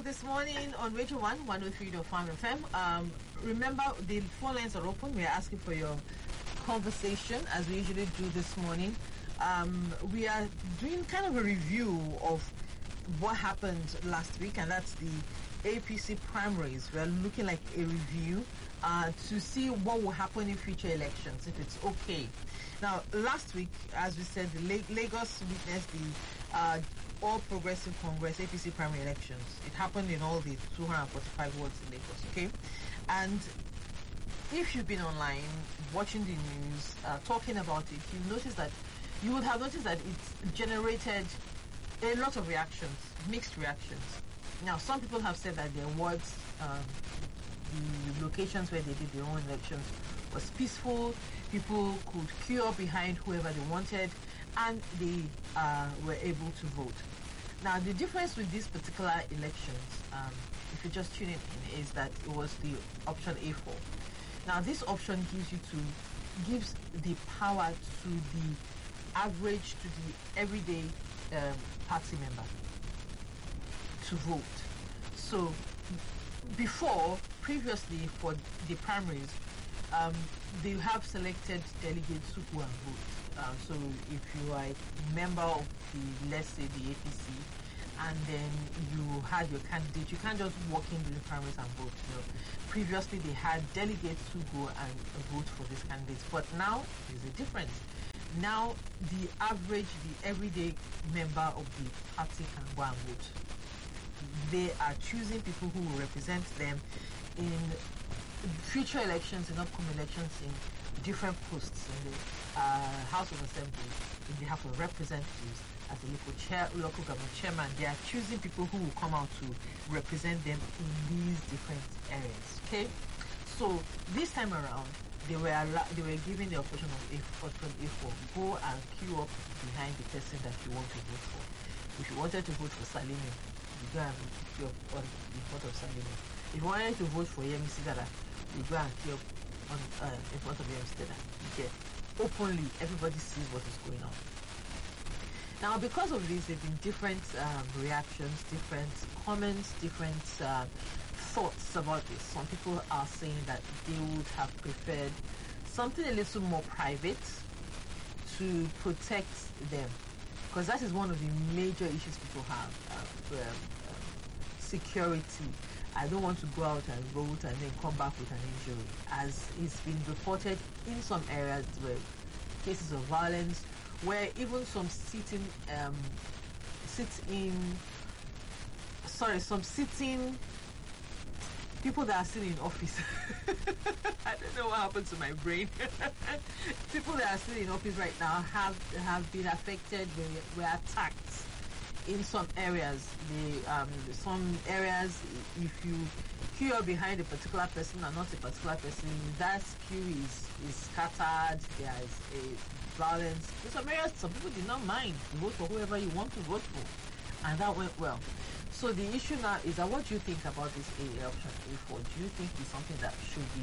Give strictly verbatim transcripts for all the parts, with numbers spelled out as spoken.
this morning on Radio one, one oh three point five F M. Um, remember, the phone lines are open. We are asking for your conversation, as we usually do this morning. Um, we are doing kind of a review of what happened last week, and that's the A P C primaries. We are looking like a review uh, to see what will happen in future elections, if it's okay. Now, last week, as we said, the La- Lagos witnessed the uh, All Progressive Congress A P C primary elections. It happened in all the two hundred forty-five wards in Lagos, okay? And if you've been online, watching the news, uh, talking about it, you notice that, you would have noticed that it generated a lot of reactions, mixed reactions. Now, some people have said that their wards, um, the locations where they did their own elections, was peaceful. People could queue up behind whoever they wanted, and they uh, were able to vote. Now, the difference with these particular elections, um, if you're just tuning in, is that it was the option A four. Now, this option gives you to gives the power to the average, to the everyday um, party member to vote. So, before, previously for the primaries, um, they have selected delegates who go and vote. Um, so if you are a member of the, let's say, the A P C, and then you had your candidate, you can't just walk into the primaries and vote. You know, previously they had delegates who go and vote for these candidates, but now there's a difference. Now the average, the everyday member of the party can go and vote. They are choosing people who will represent them in future elections, in upcoming elections, in different posts in the uh, House of Assembly, in the House of Representatives, as a local chair, local government chairman. They are choosing people who will come out to represent them in these different areas. Okay, so this time around, they were they were given the option of A four, A four. Go and queue up behind the person that you want to vote for. If you wanted to vote for Salimi, you go and queue up on in front of Salimi. If you wanted to vote for Yemi Sigara, you go and queue up on uh, in front of Yemi Sigara. Okay, openly, everybody sees what is going on. Now, because of this, there have been different um, reactions, different comments, different uh, thoughts about this. Some people are saying that they would have preferred something a little more private to protect them, because that is one of the major issues people have, uh, um, um, security. I don't want to go out and vote and then come back with an injury, as it's been reported in some areas where cases of violence, where even some sitting, um, sit-in, sorry, some sitting people that are still in office. I don't know what happened to my brain. People that are still in office right now have have been affected, were, were attacked in some areas. The um, some areas, if you queue up behind a particular person and not a particular person, that queue is, is scattered. There is a violence. In some areas, some people did not mind. You vote for whoever you want to vote for, and that went well. So the issue now is that, what do you think about this A option A four? Do you think it's something that should be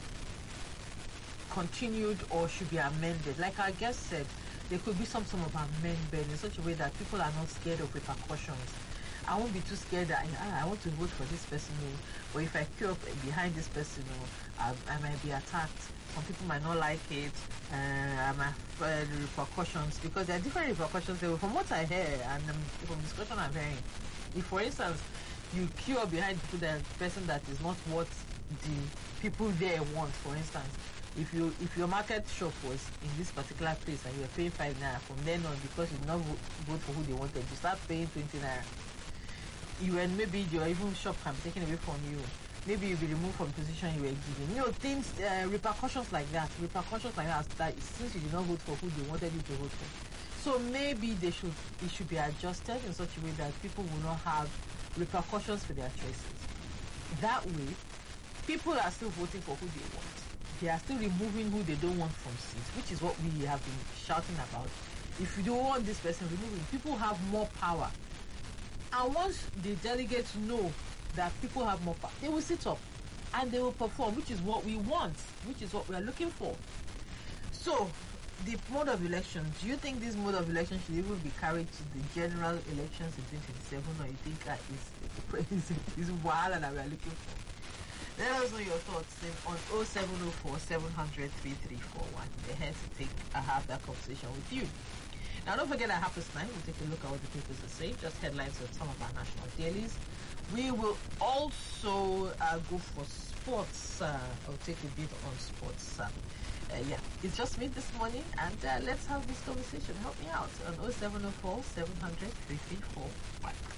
continued or should be amended? Like our guest said, there could be some sort of amendment in such a way that people are not scared of repercussions. I won't be too scared that ah, I want to vote for this person, or if I queue up behind this person, I, I might be attacked. Some people might not like it. Uh, I might uh, the repercussions, because there are different repercussions there. From what I hear and um, from discussion I'm hearing, if, for instance, you queue up behind people, that person that is not what the people there want, for instance, if you if your market shop was in this particular place and you were paying five naira, from then on, because you did not vote, vote for who they wanted, you start paying twenty naira. You and maybe your even shop can be taken away from you. Maybe you'll be removed from the position you were given. You know, things, uh, repercussions like that. Repercussions like that, that since you did not vote for who they wanted you to vote for. So maybe they should it should be adjusted in such a way that people will not have repercussions for their choices. That way, people are still voting for who they want. They are still removing who they don't want from seats, which is what we have been shouting about. If you don't want this person, remove him. People have more power. And once the delegates know that people have more power, they will sit up and they will perform, which is what we want, which is what we are looking for. So, the mode of election, do you think this mode of election should even be carried to the general elections in twenty twenty-seven, or you think uh, is is Wahala that we are looking for? Let us know your thoughts then on oh seven oh four, seven hundred, three three four one. We're here to take uh, have that conversation with you. Now, don't forget at half past nine, we'll take a look at what the papers are saying, just headlines of some of our national dailies. We will also uh, go for sports. Uh, I'll take a bit on sports. Uh, uh, yeah, it's just me this morning, and uh, let's have this conversation. Help me out on oh seven oh four, seven hundred, three three four one.